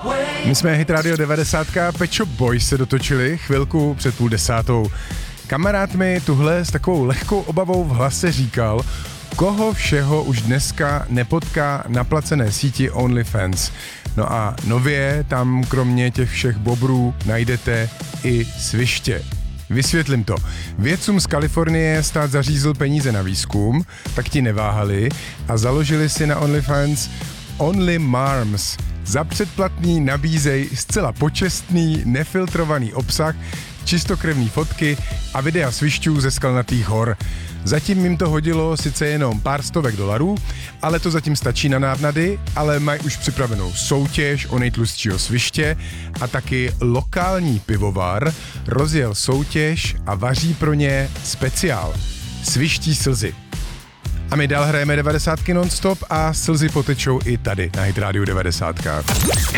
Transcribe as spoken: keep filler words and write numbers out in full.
My jsme Hit Radio devadesát, Pet Shop Boys se dotočili chvilku před půl desátou. Kamarád mi tuhle s takovou lehkou obavou v hlase říkal, koho všeho už dneska nepotká na placené síti OnlyFans. No a nově tam kromě těch všech bobrů najdete i sviště. Vysvětlím to. Vědcům z Kalifornie stát zařízl peníze na výzkum, tak ti neváhali a založili si na OnlyFans Only Marms. Za předplatný nabízej zcela počestný, nefiltrovaný obsah, čistokrevný fotky a videa svišťů ze skalnatých hor. Zatím jim to hodilo sice jenom pár stovek dolarů, ale to zatím stačí na návnady, ale mají už připravenou soutěž o nejtlustšího sviště a taky lokální pivovar rozjel soutěž a vaří pro ně speciál. Sviští slzy. A my dál hrajeme devadesátky non-stop a slzy potečou i tady na Hit Radio devadesát.